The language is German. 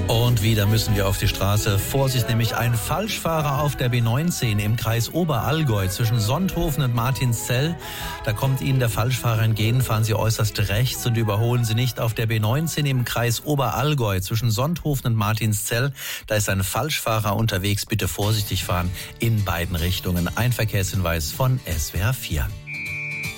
Und wieder müssen wir auf die Straße. Vorsicht, nämlich ein Falschfahrer auf der B19 im Kreis Oberallgäu zwischen Sonthofen und Martinszell. Da kommt Ihnen der Falschfahrer entgegen, fahren Sie äußerst rechts und überholen Sie nicht. Auf der B19 im Kreis Oberallgäu zwischen Sonthofen und Martinszell, da ist ein Falschfahrer unterwegs. Bitte vorsichtig fahren in beiden Richtungen. Ein Verkehrshinweis von SWR 4.